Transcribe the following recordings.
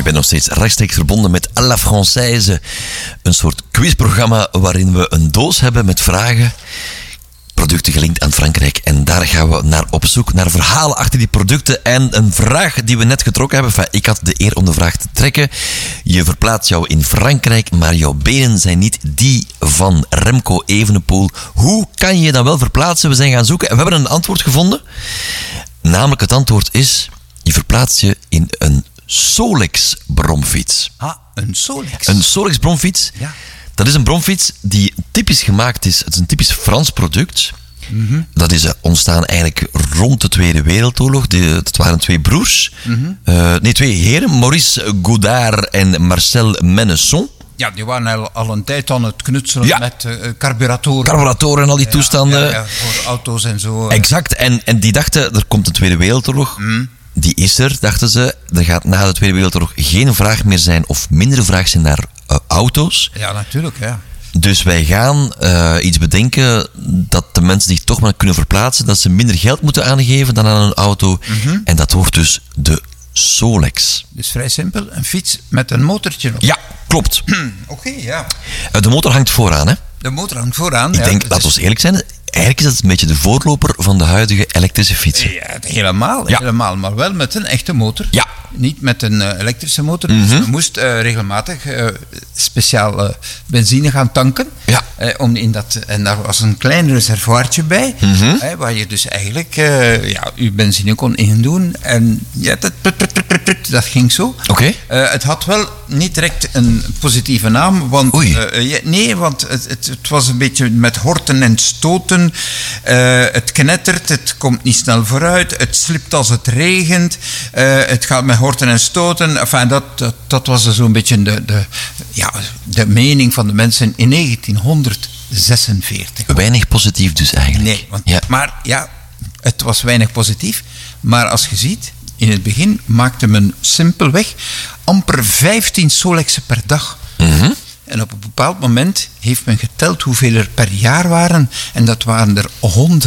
bent nog steeds rechtstreeks verbonden met À la Française. Een soort quizprogramma waarin we een doos hebben met vragen. Producten gelinkt aan Frankrijk. En daar gaan we naar op zoek naar verhalen achter die producten. En een vraag die we net getrokken hebben. Enfin, ik had de eer om de vraag te trekken. Je verplaatst jou in Frankrijk, maar jouw benen zijn niet die van Remco Evenepoel. Hoe kan je je dan wel verplaatsen? We zijn gaan zoeken en we hebben een antwoord gevonden. Namelijk het antwoord is... Je verplaatst je in een Solex-bromfiets. Ah, een Solex. Een Solex-bromfiets. Ja. Dat is een bromfiets die typisch gemaakt is. Het is een typisch Frans product. Mm-hmm. Dat is ontstaan eigenlijk rond de Tweede Wereldoorlog. Het waren twee broers. Mm-hmm. Twee heren. Maurice Godard en Marcel Menesson. Ja, die waren al een tijd aan het knutselen met carburatoren. Carburatoren en al die toestanden. Ja, voor auto's en zo. Exact. En die dachten, er komt een Tweede Wereldoorlog. Mm. Die is er, dachten ze. Er gaat na de Tweede Wereldoorlog geen vraag meer zijn of minder vraag zijn naar auto's. Ja, natuurlijk, ja. Dus wij gaan iets bedenken dat de mensen zich toch maar kunnen verplaatsen, dat ze minder geld moeten aangeven dan aan een auto. Mm-hmm. En dat wordt dus de Solex. Dus vrij simpel, een fiets met een motortje op. Ja, klopt. Oké, ja. De motor hangt vooraan, hè? De motor hangt vooraan. Ik denk, laten we eerlijk zijn, eigenlijk is dat een beetje de voorloper van de huidige elektrische fietsen. Ja, helemaal, maar wel met een echte motor. Ja. Niet met een elektrische motor. Mm-hmm. Dus je moest regelmatig speciaal benzine gaan tanken. Ja. En daar was een klein reservoirtje bij, Mm-hmm. waar je dus eigenlijk je benzine kon indoen. En ja, dat ging zo. Oké. Het had wel niet direct een positieve naam, want, want het was een beetje met horten en stoten. Het knettert, het komt niet snel vooruit, het slipt als het regent, het gaat met horten en stoten. Enfin, dat was zo'n beetje de mening van de mensen in 1946. Weinig positief dus eigenlijk. Nee, maar het was weinig positief. Maar als je ziet, in het begin maakte men simpelweg amper 15 Solexen per dag. Mm-hmm. En op een bepaald moment heeft men geteld hoeveel er per jaar waren. En dat waren er 100.000.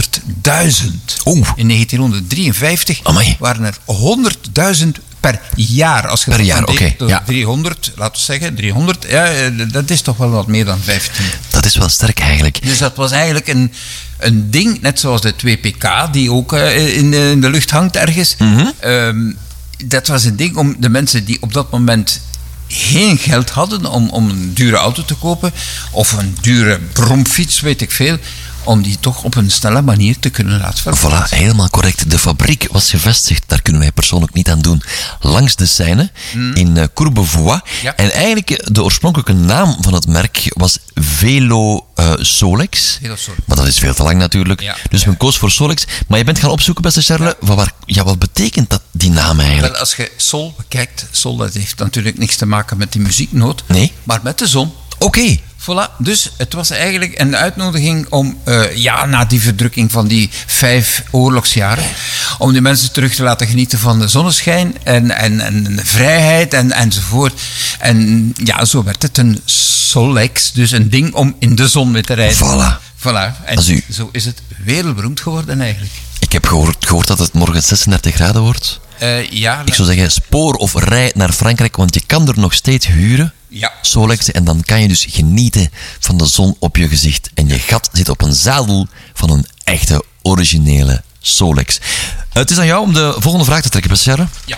In 1953 waren er 100.000 per jaar. Als je per jaar, oké. 300, laten we zeggen, 300. Ja, dat is toch wel wat meer dan 15. Dat is wel sterk eigenlijk. Dus dat was eigenlijk een ding, net zoals de 2PK, die ook in de lucht hangt ergens. Mm-hmm. Dat was een ding om de mensen die op dat moment geen geld hadden om een dure auto te kopen, of een dure bromfiets, weet ik veel, om die toch op een snelle manier te kunnen laten verkopen. Voilà, helemaal correct. De fabriek was gevestigd, daar kunnen wij persoonlijk niet aan doen, langs de Seine, in Courbevoie. Ja. En eigenlijk de oorspronkelijke naam van het merk was Velo Solex. Maar dat is veel te lang natuurlijk. Ja. Dus men koos voor Solex. Maar je bent gaan opzoeken, beste Charles, wat betekent dat, die naam eigenlijk? Wel, als je Sol bekijkt, Sol, dat heeft natuurlijk niks te maken met die muzieknoot, nee, maar met de zon. Oké. Voilà, dus het was eigenlijk een uitnodiging om, na die verdrukking van die 5 oorlogsjaren, om die mensen terug te laten genieten van de zonneschijn en de vrijheid enzovoort. En ja, zo werd het een Solex, dus een ding om in de zon mee te rijden. Voilà. En zo is het wereldberoemd geworden eigenlijk. Ik heb gehoord dat het morgen 36 graden wordt. Ik zou zeggen, spoor of rij naar Frankrijk, want je kan er nog steeds huren. Ja. Solex, en dan kan je dus genieten van de zon op je gezicht. En je gat zit op een zadel van een echte, originele Solex. Het is aan jou om de volgende vraag te trekken, beste Charles. Ja.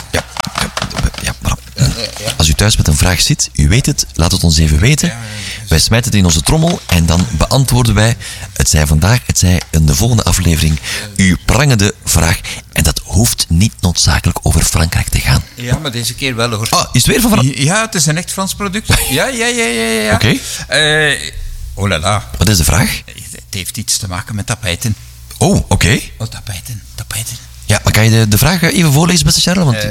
Als u thuis met een vraag zit, u weet het, laat het ons even weten. Wij smijten het in onze trommel en dan beantwoorden wij, het zij vandaag, het zij in de volgende aflevering, uw prangende vraag. En dat hoeft niet noodzakelijk over Frankrijk te gaan. Ja, maar deze keer wel, hoor. Ah, is het weer van Frankrijk? Ja, het is een echt Frans product. Ja. Oké. Oh la la. Wat is de vraag? Het heeft iets te maken met tapijten. Oh, oké. Oh, tapijten. Ja, maar kan je de vraag even voorlezen, beste Charles? Want...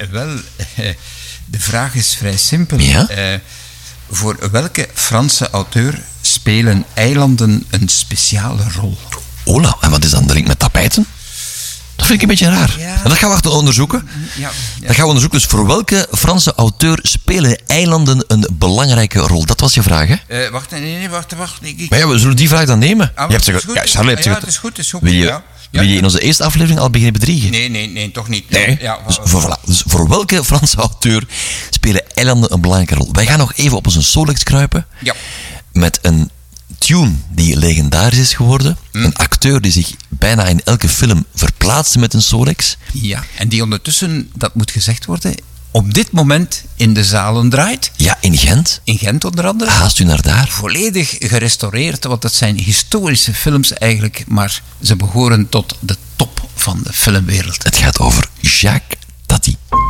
de vraag is vrij simpel. Ja? Voor welke Franse auteur spelen eilanden een speciale rol? Ola, en wat is dan de link met tapijten? Dat vind ik een beetje raar. Ja. En dat gaan we achter onderzoeken. Ja. Dat gaan we onderzoeken. Dus voor welke Franse auteur spelen eilanden een belangrijke rol? Dat was je vraag, hè? Wacht. Maar ja, we zullen die vraag dan nemen. Ah, je hebt het is gezegd, goed. ja, Charles, Ja, het is goed. Wil je in onze eerste aflevering al beginnen bedriegen? Nee, toch niet. Nee. Ja, Dus voor welke Franse auteur spelen eilanden een belangrijke rol? Wij gaan nog even op onze Solex kruipen. Ja. Met een tune die legendarisch is geworden. Een acteur die zich bijna in elke film verplaatst met een Solex. Ja, en die ondertussen, dat moet gezegd worden, op dit moment in de zalen draait. Ja, in Gent. In Gent onder andere. Haast u naar daar. Volledig gerestaureerd, want dat zijn historische films eigenlijk, maar ze behoren tot de top van de filmwereld. Het gaat over Jacques Tati.